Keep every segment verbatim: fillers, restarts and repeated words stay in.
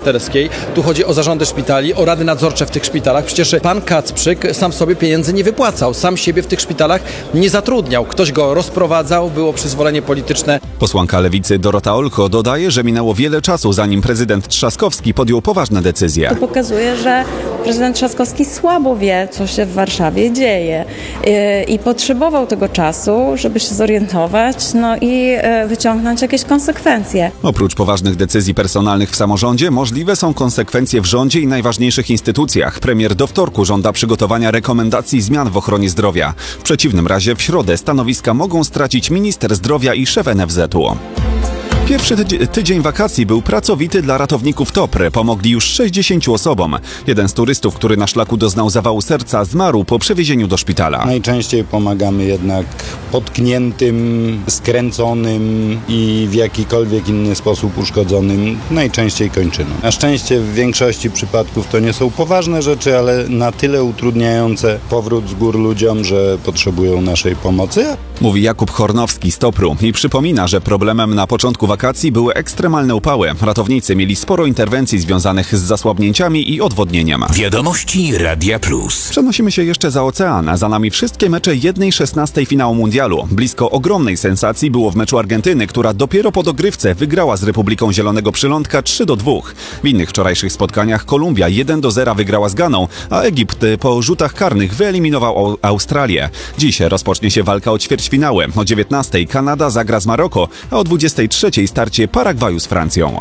Obywatelskiej. Tu chodzi o zarządy szpitali, o rady nadzorcze w tych szpitalach. Przecież pan Kacprzyk sam sobie pieniędzy nie wypłacał, sam siebie w tych szpitalach nie zatrudniał. Ktoś go rozprowadzał, było przyzwolenie polityczne. Posłanka Lewicy Dorota Olcho dodaje, że minęło wiele czasu, zanim prezydent Trzaskowski podjął poważne decyzje. To pokazuje, że prezydent Trzaskowski słabo wie, co się w Warszawie dzieje i potrzebował tego czasu, żeby się zorientować, no i wyciągnąć jakieś konsekwencje. Oprócz poważnych decyzji personalnych w samorządzie, możliwe są konsekwencje w rządzie i najważniejszych instytucjach. Premier do wtorku żąda przygotowania rekomendacji zmian w ochronie zdrowia. W przeciwnym razie w środę stanowiska mogą stracić minister zdrowia i szef N F Z u. Pierwszy tydzień, tydzień wakacji był pracowity dla ratowników Topry. Pomogli już sześćdziesięciu osobom. Jeden z turystów, który na szlaku doznał zawału serca, zmarł po przewiezieniu do szpitala. Najczęściej pomagamy jednak potkniętym, skręconym i w jakikolwiek inny sposób uszkodzonym. Najczęściej kończyną. Na szczęście w większości przypadków to nie są poważne rzeczy, ale na tyle utrudniające powrót z gór ludziom, że potrzebują naszej pomocy. Mówi Jakub Hornowski z Topru i przypomina, że problemem na początku wakacji były ekstremalne upały. Ratownicy mieli sporo interwencji związanych z zasłabnięciami i odwodnieniem. Wiadomości Radia Plus. Przenosimy się jeszcze za ocean, a za nami wszystkie mecze jednej szesnastej finału mundialu. Blisko ogromnej sensacji było w meczu Argentyny, która dopiero po dogrywce wygrała z Republiką Zielonego Przylądka trzy do dwóch. W innych wczorajszych spotkaniach Kolumbia jeden do zera wygrała z Ganą, a Egipt po rzutach karnych wyeliminował Australię. Dziś rozpocznie się walka o ćwierćfinały. O dziewiętnastej Kanada zagra z Maroko, a o dwudziestej trzeciej starcie Paragwaju z Francją.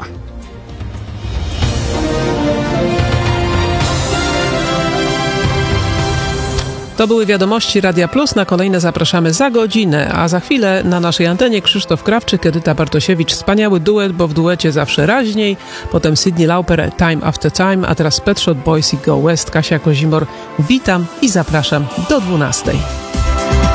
To były wiadomości Radia Plus. Na kolejne zapraszamy za godzinę, a za chwilę na naszej antenie Krzysztof Krawczyk, Edyta Bartosiewicz. Wspaniały duet, bo w duecie zawsze raźniej. Potem Cyndi Lauper, Time After Time, a teraz Pet Shop Boys i Go West. Kasia Kozimor. Witam i zapraszam do dwunastej.